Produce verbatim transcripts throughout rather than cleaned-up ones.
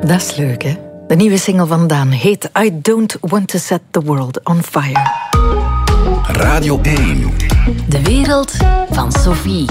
Dat is leuk, hè? De nieuwe single van Daan heet I Don't Want to Set the World on Fire. Radio één. De wereld van Sophie.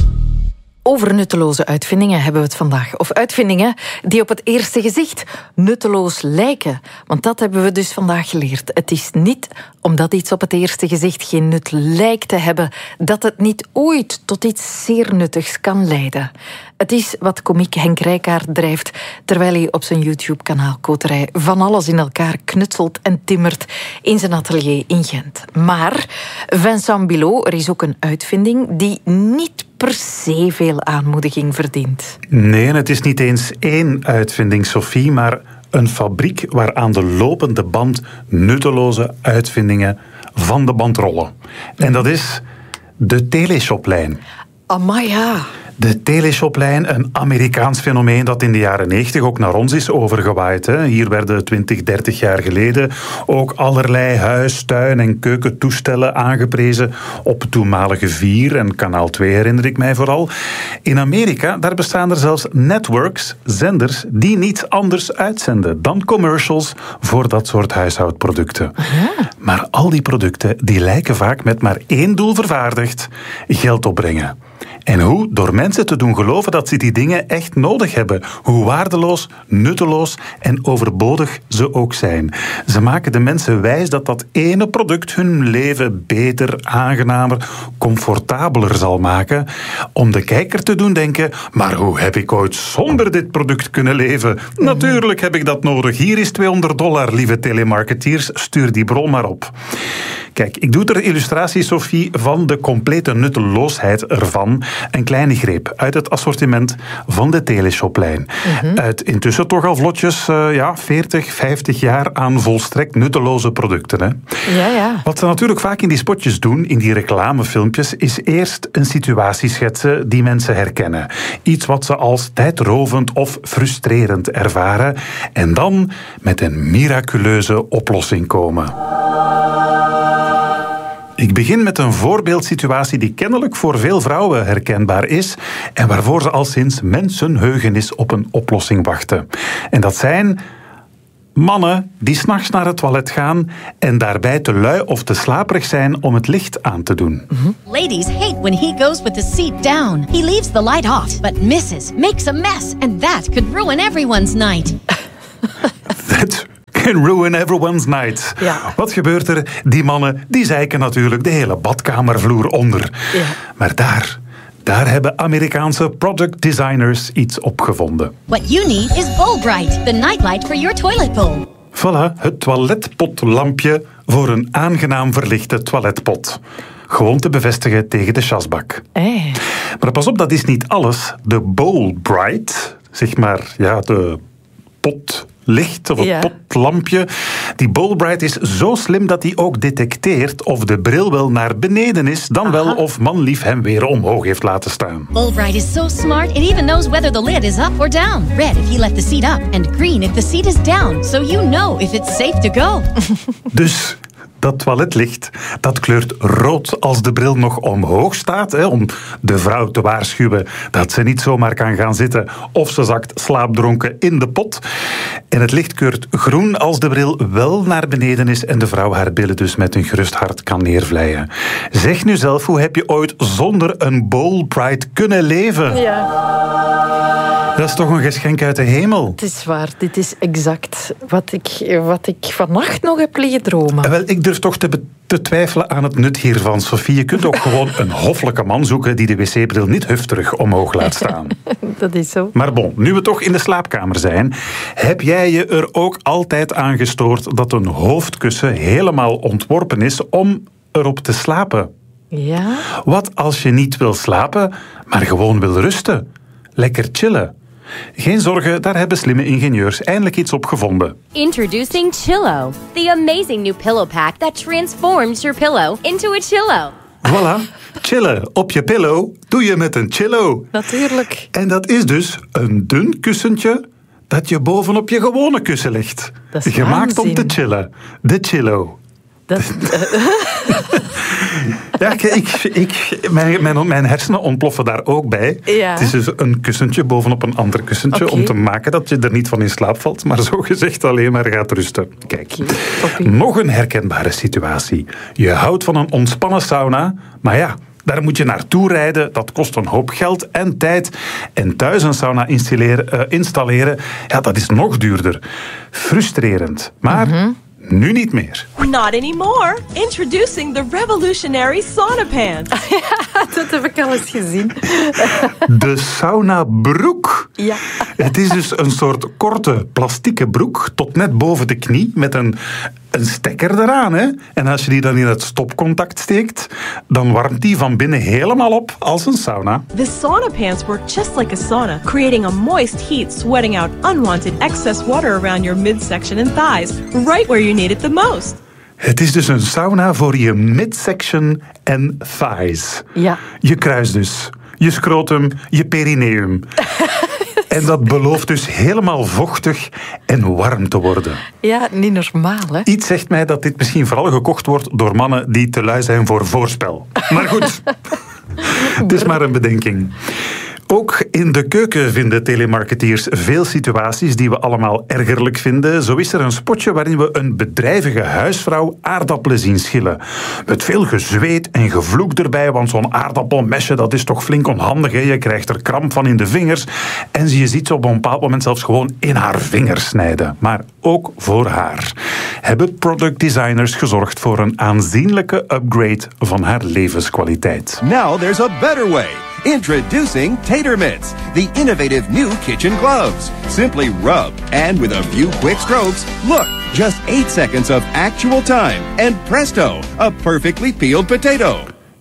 Over nutteloze uitvindingen hebben we het vandaag. Of uitvindingen die op het eerste gezicht nutteloos lijken. Want dat hebben we dus vandaag geleerd. Het is niet omdat iets op het eerste gezicht geen nut lijkt te hebben, dat het niet ooit tot iets zeer nuttigs kan leiden. Het is wat komiek Henk Rijkaard drijft, terwijl hij op zijn YouTube-kanaal Koterij van alles in elkaar knutselt en timmert in zijn atelier in Gent. Maar Vincent Bilot, er is ook een uitvinding die niet per se veel aanmoediging verdient. Nee, het is niet eens één uitvinding, Sophie, maar een fabriek waar aan de lopende band nutteloze uitvindingen van de band rollen. En dat is de teleshoplijn. Amai, ja. De teleshoplijn, een Amerikaans fenomeen dat in de jaren negentig ook naar ons is overgewaaid. Hè. Hier werden twintig, dertig jaar geleden ook allerlei huis-, tuin- en keukentoestellen aangeprezen op het toenmalige vier en kanaal twee herinner ik mij vooral. In Amerika, daar bestaan er zelfs networks, zenders, die niets anders uitzenden dan commercials voor dat soort huishoudproducten. Ja. Maar al die producten die lijken vaak met maar één doel vervaardigd: geld opbrengen. En hoe? Door mensen te doen geloven dat ze die dingen echt nodig hebben. Hoe waardeloos, nutteloos en overbodig ze ook zijn. Ze maken de mensen wijs dat dat ene product hun leven beter, aangenamer, comfortabeler zal maken. Om de kijker te doen denken: maar hoe heb ik ooit zonder dit product kunnen leven? Mm-hmm. Natuurlijk heb ik dat nodig. Hier is tweehonderd dollar, lieve telemarketeers. Stuur die bron maar op. Kijk, ik doe ter illustratie, Sophie, van de complete nutteloosheid ervan een kleine greep uit het assortiment van de teleshoplijn. Mm-hmm. Uit intussen toch al vlotjes uh, ja, veertig, vijftig jaar aan volstrekt nutteloze producten. Hè. Ja, ja. Wat ze natuurlijk vaak in die spotjes doen, in die reclamefilmpjes, is eerst een situatie schetsen die mensen herkennen. Iets wat ze als tijdrovend of frustrerend ervaren. En dan met een miraculeuze oplossing komen. Ik begin met een voorbeeldsituatie die kennelijk voor veel vrouwen herkenbaar is en waarvoor ze al sinds mensenheugenis op een oplossing wachten. En dat zijn mannen die 's nachts naar het toilet gaan en daarbij te lui of te slaperig zijn om het licht aan te doen. Mm-hmm. Ladies hate when he goes with the seat down. He leaves the light hot, but misses makes a mess and that could ruin everyone's night. That can ruin everyone's night. Ja. Wat gebeurt er? Die mannen die zeiken natuurlijk de hele badkamervloer onder. Ja. Maar daar, daar hebben Amerikaanse product designers iets opgevonden. What you need is Bullbright, the nightlight for your toilet bowl. Voilà, het toiletpotlampje voor een aangenaam verlichte toiletpot. Gewoon te bevestigen tegen de chasbak. Hey. Maar pas op, dat is niet alles. De Bullbright, zeg maar, ja, de potlicht of het Ja. potlampje. Die Bullbright is zo slim dat hij ook detecteert of de bril wel naar beneden is, dan Aha. wel of manlief hem weer omhoog heeft laten staan. Bullbright is so smart, it even knows whether the lid is up or down. Red if he left the seat up, and green if the seat is down. So you know if it's safe to go. Dus dat toiletlicht, dat kleurt rood als de bril nog omhoog staat, hè, om de vrouw te waarschuwen dat ze niet zomaar kan gaan zitten of ze zakt slaapdronken in de pot. En het licht kleurt groen als de bril wel naar beneden is en de vrouw haar billen dus met een gerust hart kan neervlijen. Zeg nu zelf, hoe heb je ooit zonder een Bullbright kunnen leven? Ja. Dat is toch een geschenk uit de hemel? Het is waar, dit is exact wat ik, wat ik vannacht nog heb liggen dromen. Wel, ik durf toch te, be- te twijfelen aan het nut hiervan, Sophie. Je kunt ook gewoon een hoffelijke man zoeken die de wc-bril niet hufterig omhoog laat staan. Dat is zo. Maar bon, nu we toch in de slaapkamer zijn, heb jij je er ook altijd aan gestoord dat een hoofdkussen helemaal ontworpen is om erop te slapen? Ja? Wat als je niet wil slapen, maar gewoon wil rusten? Lekker chillen. Geen zorgen, daar hebben slimme ingenieurs eindelijk iets op gevonden. Introducing Chillo, the amazing new pillow pack that transforms your pillow into a Chillo. Voilà, chillen op je pillow doe je met een Chillo. Natuurlijk. En dat is dus een dun kussentje dat je bovenop je gewone kussen legt. Dat is Gemaakt om waanzin. te chillen. De Chillo. Dat, uh, Ja, ik, ik, mijn, mijn, mijn hersenen ontploffen daar ook bij. Ja. Het is dus een kussentje bovenop een ander kussentje Okay. om te maken dat je er niet van in slaap valt, maar zo gezegd alleen maar gaat rusten. Kijk, Toppie. nog een herkenbare situatie. Je houdt van een ontspannen sauna, maar ja, daar moet je naartoe rijden. Dat kost een hoop geld en tijd. En thuis een sauna installeren, uh, installeren ja, dat is nog duurder. Frustrerend. Maar mm-hmm. nu niet meer. Not anymore. Introducing the revolutionary sauna pants. Dat heb ik al eens gezien. De saunabroek. Ja. Het is dus een soort korte plastieke broek tot net boven de knie met een, een stekker eraan. Hè? En als je die dan in het stopcontact steekt, dan warmt die van binnen helemaal op als een sauna. The sauna pants work just like a sauna, creating a moist heat, sweating out unwanted excess water around your midsection and thighs, right where you need it the most. Het is dus een sauna voor je midsection en thighs. Ja. Je kruis dus. Je scrotum, je perineum. En dat belooft dus helemaal vochtig en warm te worden. Ja, niet normaal, hè? Iets zegt mij dat dit misschien vooral gekocht wordt door mannen die te lui zijn voor voorspel. Maar goed, het is maar een bedenking. Ook in de keuken vinden telemarketeers veel situaties die we allemaal ergerlijk vinden. Zo is er een spotje waarin we een bedrijvige huisvrouw aardappelen zien schillen. Met veel gezweet en gevloek erbij, want zo'n aardappelmesje, dat is toch flink onhandig. Hè? Je krijgt er kramp van in de vingers. En je ziet ze op een bepaald moment zelfs gewoon in haar vingers snijden. Maar ook voor haar hebben productdesigners gezorgd voor een aanzienlijke upgrade van haar levenskwaliteit. Now there's a better way. Introducing Tater Mitts, the innovative new kitchen gloves. Simply rub, and with a few quick strokes, look, just eight seconds of actual time, and presto, a perfectly peeled potato.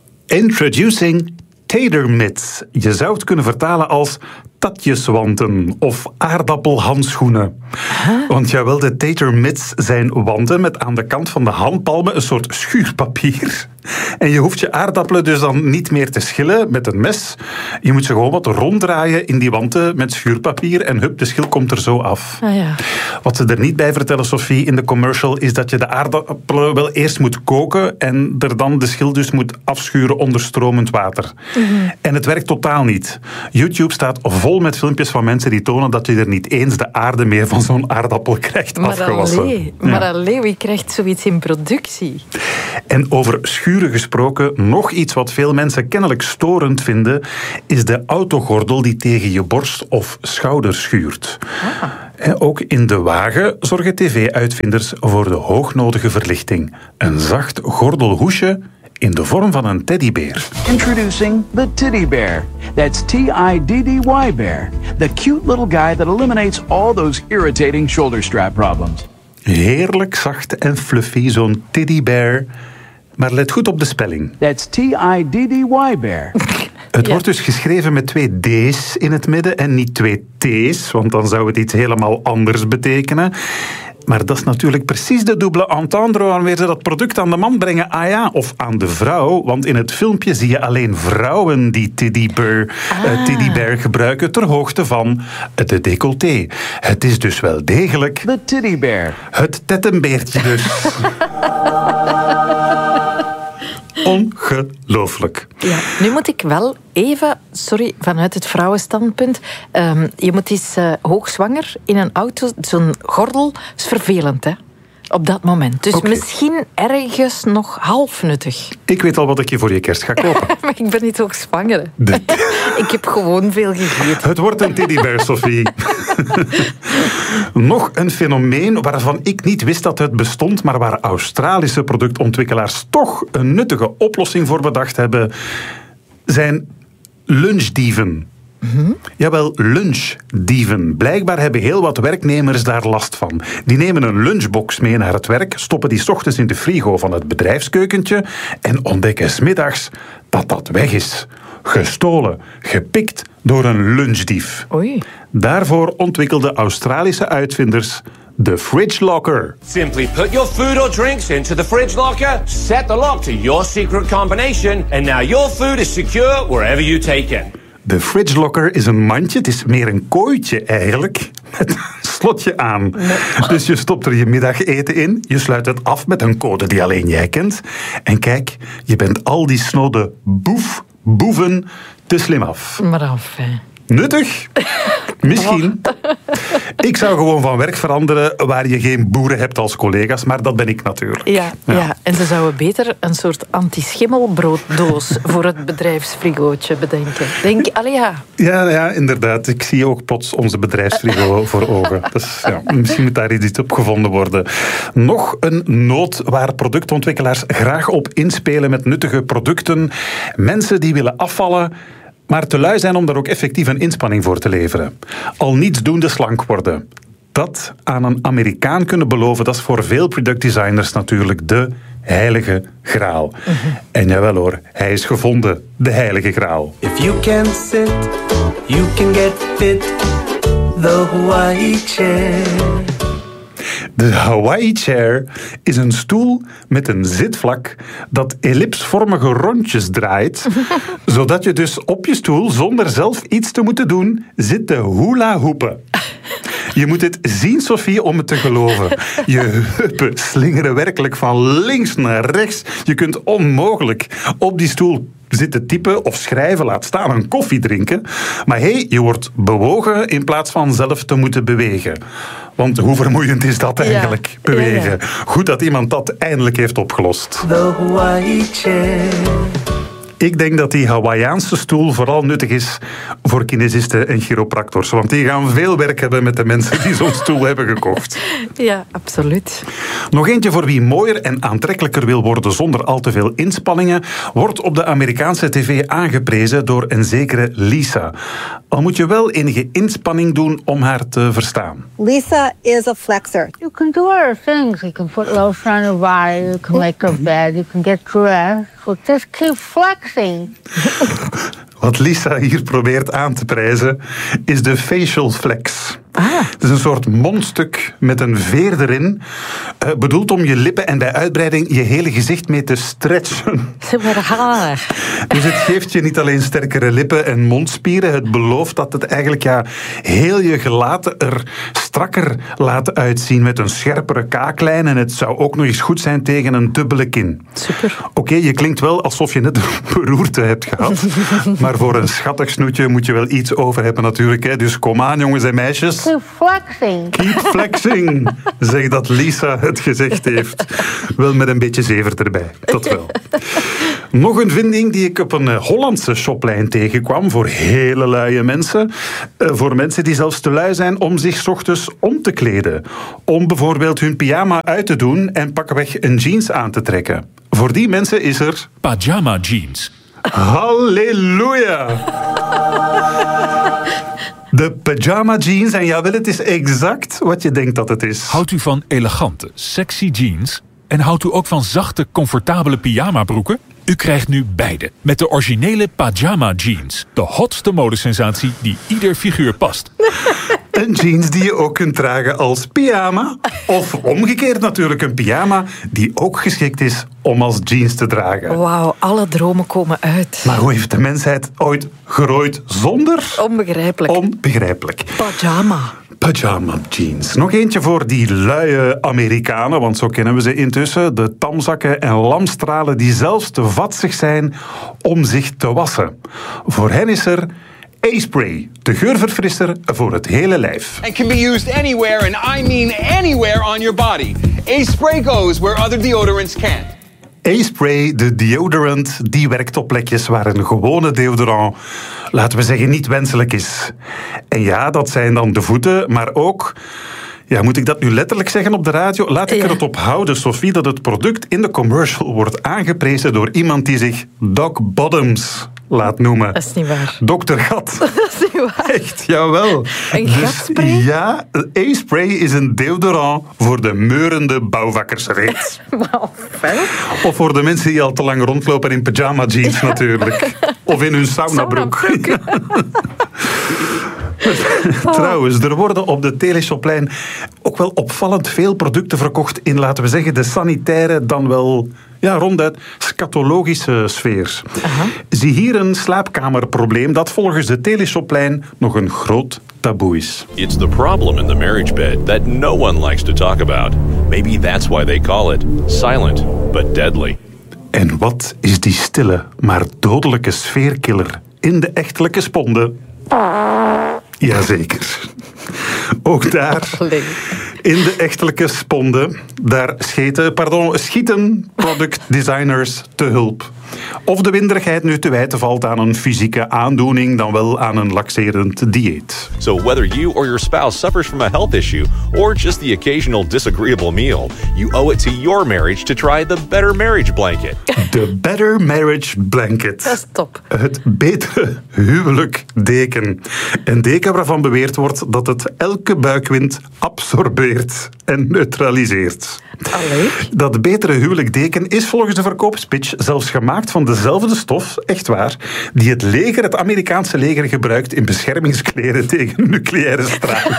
Introducing Tater Mitts. Je zou het kunnen vertalen als tatjeswanten of aardappelhandschoenen. Huh? Want jawel, de Tater Mitts zijn wanten met aan de kant van de handpalmen een soort schuurpapier. En je hoeft je aardappelen dus dan niet meer te schillen met een mes. Je moet ze gewoon wat ronddraaien in die wanten met schuurpapier en hup, de schil komt er zo af. Ah, ja. Wat ze er niet bij vertellen, Sophie, in de commercial, is dat je de aardappelen wel eerst moet koken en er dan de schil dus moet afschuren onder stromend water. Mm-hmm. En het werkt totaal niet. YouTube staat vol met filmpjes van mensen die tonen dat je er niet eens de aarde meer van zo'n aardappel krijgt maar afgewassen. Allee, ja. Maar allee, wie krijgt zoiets in productie? En over schuren gesproken, nog iets wat veel mensen kennelijk storend vinden, is de autogordel die tegen je borst of schouder schuurt. Ah. Ook in de wagen zorgen tv-uitvinders voor de hoognodige verlichting. Een zacht gordelhoesje in de vorm van een teddybeer. Introducing the Titty Bear. That's T I D D Y Bear. The cute little guy that eliminates all those irritating shoulder strap problems. Heerlijk zacht en fluffy, zo'n teddybear. Maar let goed op de spelling. That's T I D D Y Bear. Het Ja. wordt dus geschreven met twee D's in het midden en niet twee T's, want dan zou het iets helemaal anders betekenen. Maar dat is natuurlijk precies de double entendre wanneer ze dat product aan de man brengen. Ah ja, of aan de vrouw. Want in het filmpje zie je alleen vrouwen die teddybear, ah. uh, teddybear gebruiken ter hoogte van de décolleté. Het is dus wel degelijk The Titty Bear. het tettenbeertje dus. Ongelooflijk. Ja, nu moet ik wel even, sorry, vanuit het vrouwenstandpunt, um, je moet eens uh, hoogzwanger in een auto, zo'n gordel, is vervelend, hè? Op dat moment. Dus okay. Misschien ergens nog half nuttig. Ik weet al wat ik je voor je kerst ga kopen. Maar ik ben niet hoogzwanger. De... Ik heb gewoon veel gegeten. Het wordt een teddybear, Sophie. Nog een fenomeen waarvan ik niet wist dat het bestond, maar waar Australische productontwikkelaars toch een nuttige oplossing voor bedacht hebben, zijn lunchdieven. Mm-hmm. Jawel, lunchdieven. Blijkbaar hebben heel wat werknemers daar last van. Die nemen een lunchbox mee naar het werk, stoppen die 's ochtends in de frigo van het bedrijfskeukentje en ontdekken 's middags dat dat weg is. Gestolen, gepikt door een lunchdief. Oei. Daarvoor ontwikkelden Australische uitvinders de Fridge Locker. Simply put your food or drinks into the fridge locker, set the lock to your secret combination, and now your food is secure wherever you take it. De Fridge Locker is een mandje, het is meer een kooitje eigenlijk, met slotje aan. Nee. Dus je stopt er je middageten in, je sluit het af met een code die alleen jij kent. En kijk, je bent al die snode boef, boeven te slim af. Maar enfin... Nuttig? Misschien. Ik zou gewoon van werk veranderen waar je geen boeren hebt als collega's, maar dat ben ik natuurlijk. Ja, ja. ja. En ze zouden beter een soort anti-schimmelbrooddoos voor het bedrijfsfrigootje bedenken. Denk, allee ja. Ja, ja, inderdaad. Ik zie ook plots onze bedrijfsfrigo voor ogen. Dus, ja, misschien moet daar iets op gevonden worden. Nog een nood waar productontwikkelaars graag op inspelen met nuttige producten. Mensen die willen afvallen, maar te lui zijn om daar ook effectief een inspanning voor te leveren. Al nietsdoende slank worden. Dat aan een Amerikaan kunnen beloven, dat is voor veel productdesigners natuurlijk de heilige graal. Mm-hmm. En jawel hoor, hij is gevonden, de heilige graal. If you can sit, you can get fit. The Hawaii Chair. De Hawaii Chair is een stoel met een zitvlak dat ellipsvormige rondjes draait, zodat je dus op je stoel, zonder zelf iets te moeten doen, zit te hula hoepen. Je moet het zien, Sophie, om het te geloven. Je heupen slingeren werkelijk van links naar rechts. Je kunt onmogelijk op die stoel zitten typen of schrijven, laat staan een koffie drinken. Maar hé, hey, je wordt bewogen in plaats van zelf te moeten bewegen. Want hoe vermoeiend is dat eigenlijk, ja, bewegen? Ja, ja. Goed dat iemand dat eindelijk heeft opgelost. The Hawaii Chair. Ik denk dat die Hawaiiaanse stoel vooral nuttig is voor kinesisten en chiropractors. Want die gaan veel werk hebben met de mensen die zo'n stoel hebben gekocht. Ja, absoluut. Nog eentje voor wie mooier en aantrekkelijker wil worden zonder al te veel inspanningen, wordt op de Amerikaanse tv aangeprezen door een zekere Lisa. Al moet je wel enige inspanning doen om haar te verstaan. Lisa is a flexer. You can do other things. You can put lotion on your body. You can make your bed. You can get dressed. So just keep flexing. Wat Lisa hier probeert aan te prijzen is de facial flex. Ah. Het is een soort mondstuk met een veer erin, uh, bedoeld om je lippen en bij uitbreiding je hele gezicht mee te stretchen. Super haar. Dus het geeft je niet alleen sterkere lippen en mondspieren, het belooft dat het eigenlijk ja, heel je gelaat er strakker laat uitzien met een scherpere kaaklijn en het zou ook nog eens goed zijn tegen een dubbele kin. Super. Oké, okay, je klinkt wel alsof je net een beroerte hebt gehad, maar voor een schattig snoetje moet je wel iets over hebben natuurlijk. Hè. Dus kom aan jongens en meisjes. Keep flexing. Keep flexing. Zeg dat Lisa het gezegd heeft. Wel met een beetje zever erbij. Dat wel. Nog een vinding die ik op een Hollandse shoplijn tegenkwam voor hele luie mensen. Voor mensen die zelfs te lui zijn om zich 's ochtends om te kleden. Om bijvoorbeeld hun pyjama uit te doen en pakweg een jeans aan te trekken. Voor die mensen is er... Pajama jeans. Halleluja! De pyjama jeans, en jawel, het is exact wat je denkt dat het is. Houdt u van elegante, sexy jeans? En houdt u ook van zachte, comfortabele pyjamabroeken? U krijgt nu beide. Met de originele pajama jeans. De hotste modesensatie die ieder figuur past. Een jeans die je ook kunt dragen als pyjama. Of omgekeerd natuurlijk een pyjama die ook geschikt is om als jeans te dragen. Wauw, alle dromen komen uit. Maar hoe heeft de mensheid ooit gerooid zonder? Onbegrijpelijk. Onbegrijpelijk. Pajama. Pajama jeans. Nog eentje voor die luie Amerikanen, want zo kennen we ze intussen. De tamzakken en lamstralen die zelfs te vatsig zijn om zich te wassen. Voor hen is er A-spray, de geurverfrisser voor het hele lijf. And can be used anywhere, and I mean anywhere on your body. A-spray goes where other deodorants can't. A-spray, de deodorant, die werkt op plekjes waar een gewone deodorant, laten we zeggen, niet wenselijk is. En ja, dat zijn dan de voeten, maar ook... Ja, moet ik dat nu letterlijk zeggen op de radio? Laat ik ja. er het op houden, Sophie, dat het product in de commercial wordt aangeprezen door iemand die zich Doc Bottoms laat noemen. Dat is niet waar. dokter Gat. Dat is niet waar. Echt, jawel. Een dus, gatspray? Ja, A-spray is een deodorant voor de meurende bouwvakkersreet. Wauw, fijn. Of voor de mensen die al te lang rondlopen in pyjama jeans ja. natuurlijk. Of in hun saunabroek. Saunabroek. Trouwens, er worden op de teleshoplijn ook wel opvallend veel producten verkocht in, laten we zeggen, de sanitaire, dan wel ja, ronduit scatologische sfeer. Aha. Zie hier een slaapkamerprobleem dat volgens de teleshoplijn nog een groot taboe is. It's the problem in the marriage bed that no one likes to talk about. Maybe that's why they call it silent but deadly. En wat is die stille, maar dodelijke sfeerkiller in de echtelijke sponde? Jazeker. Ook daar, in de echtelijke sponde, daar scheten, pardon, schieten productdesigners te hulp. Of de winderigheid nu te wijten valt aan een fysieke aandoening dan wel aan een laxerend dieet. So whether you or your spouse suffers from a health issue or just the occasional disagreeable meal, you owe it to your marriage to try the Better Marriage Blanket. De Better Marriage Blanket. Dat is top. Het betere huwelijkdeken. Een deken waarvan beweerd wordt dat het elke buikwind absorbeert en neutraliseert. Allee. Dat betere huwelijkdeken is volgens de verkoopspitch zelfs gemaakt van dezelfde stof, echt waar, die het leger, het Amerikaanse leger, gebruikt in beschermingskleren tegen nucleaire straling.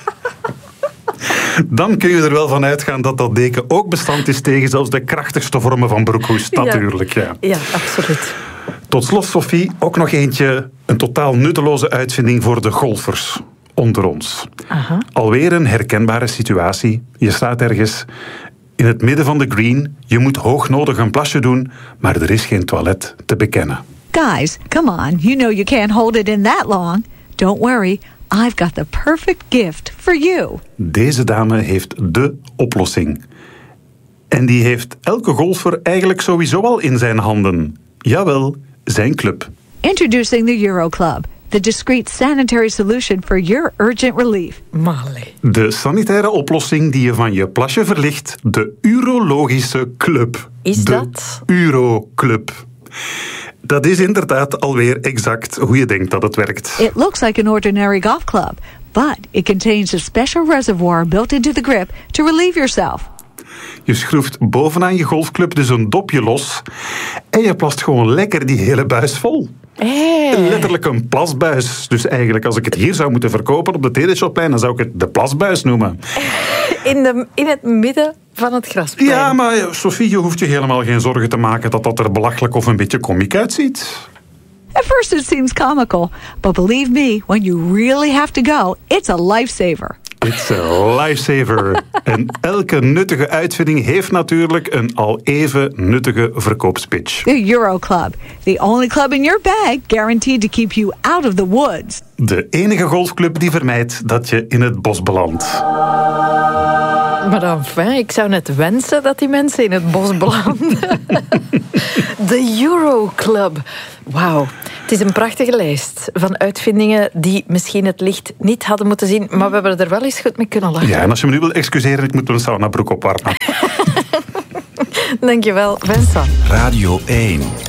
Dan kun je er wel van uitgaan dat dat deken ook bestand is tegen zelfs de krachtigste vormen van broekhoest, natuurlijk. Ja, ja absoluut. Tot slot, Sophie, ook nog eentje, een totaal nutteloze uitvinding voor de golfers onder ons. Aha. Alweer een herkenbare situatie. Je staat ergens in het midden van de green, je moet hoognodig een plasje doen, maar er is geen toilet te bekennen. Guys, come on, you know you can't hold it in that long. Don't worry, I've got the perfect gift for you. Deze dame heeft de oplossing. En die heeft elke golfer eigenlijk sowieso al in zijn handen. Jawel, zijn club. Introducing the Euro Club, the discreet sanitary solution for your urgent relief. Male. De sanitaire oplossing die je van je plasje verlicht, de urologische club. Is de dat? Uroclub. Dat is inderdaad alweer exact hoe je denkt dat het werkt. It looks like an ordinary golf club, but it contains a special reservoir built into the grip to relieve yourself. Je schroeft bovenaan je golfclub dus een dopje los en je plast gewoon lekker die hele buis vol. Hey. Letterlijk een plasbuis. Dus eigenlijk, als ik het hier zou moeten verkopen op de Teleshopplein, dan zou ik het de plasbuis noemen. In, de, in het midden van het grasplein. Ja, maar Sophie, je hoeft je helemaal geen zorgen te maken dat dat er belachelijk of een beetje komiek uitziet. At first it seems comical, but believe me, when you really have to go, it's a lifesaver. It's a lifesaver. En elke nuttige uitvinding heeft natuurlijk een al even nuttige verkoopspitch. The Euro Club, the only club in your bag guaranteed to keep you out of the woods. De enige golfclub die vermijdt dat je in het bos belandt. Maar enfin, ik zou net wensen dat die mensen in het bos belanden. De Euro Club. Wauw. Het is een prachtige lijst van uitvindingen die misschien het licht niet hadden moeten zien, maar we hebben er wel eens goed mee kunnen lachen. Ja, en als je me nu wil excuseren, ik moet mijn saunabroek opwarmen. Dankjewel, Vincent. Radio één.